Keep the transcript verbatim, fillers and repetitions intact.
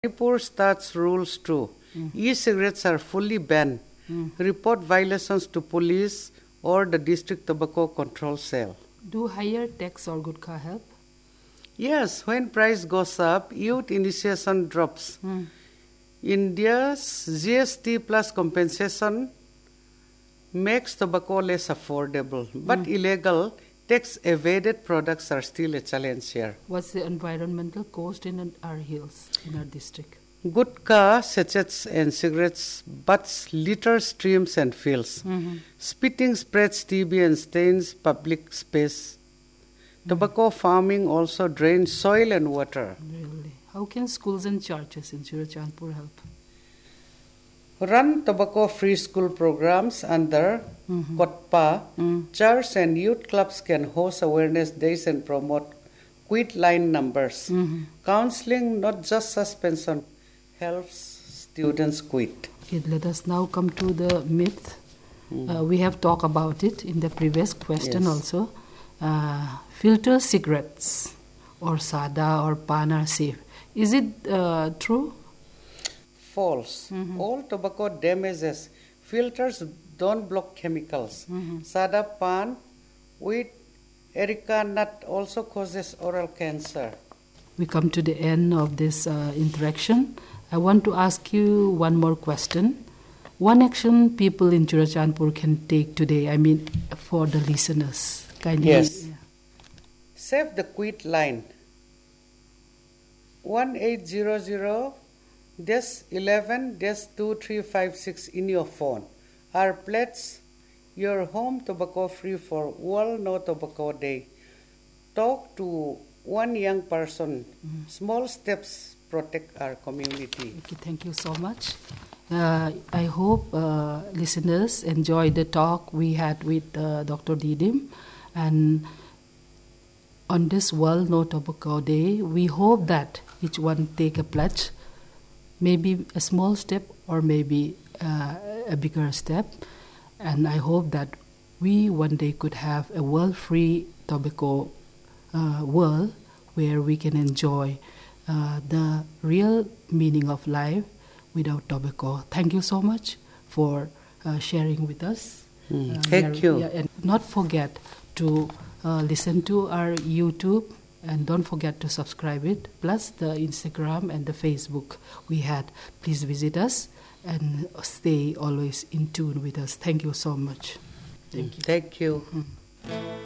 Manipur starts rules too. Mm. E-cigarettes are fully banned. Mm. Report violations to police or the district tobacco control cell. Do higher tax or Gurkha help? Yes, when price goes up, youth initiation drops. Mm. India's G S T plus compensation makes tobacco less affordable, but mm. illegal tax-evaded products are still a challenge here. What's the environmental cost in our hills, in our district? Gutka, sachets and cigarettes butts litter streams and fields. Mm-hmm. Spitting spreads T B and stains public space. Mm-hmm. Tobacco farming also drains soil and water. Really? How can schools and churches in Churachandpur help? Run tobacco-free school programs under mm-hmm. KOTPA. Mm. Church and youth clubs can host awareness days and promote quit line numbers. Mm-hmm. Counseling, not just suspension, helps students quit. Okay, let us now come to the myth. Mm. Uh, we have talked about it in the previous question yes. also. Uh, filter cigarettes or sada or pan are safe. Is it uh, true? False. Mm-hmm. All tobacco damages. Filters don't block chemicals. Mm-hmm. Sada pan with erica nut also causes oral cancer. We come to the end of this uh, interaction. I want to ask you one more question. One action people in Churachandpur can take today, I mean for the listeners. Kindly. Yes. Yeah. Save the quit line. one eight hundred eleven two three five six in your phone. Our pledge your home tobacco free for World No Tobacco Day. Talk to one young person. Mm-hmm. Small steps protect our community. Okay, thank you so much. Uh, I hope uh, listeners enjoyed the talk we had with uh, Doctor Didim. And on this World No Tobacco Day, we hope that each one take a pledge, maybe a small step or maybe uh, a bigger step. And I hope that we one day could have a world-free tobacco uh, world where we can enjoy uh, the real meaning of life without tobacco. Thank you so much for uh, sharing with us. Mm, uh, thank you. Yeah, and not forget to uh, listen to our YouTube. And don't forget to subscribe it, plus the Instagram and the Facebook we had. Please visit us and stay always in tune with us. Thank you so much. Thank you. Thank you. Mm.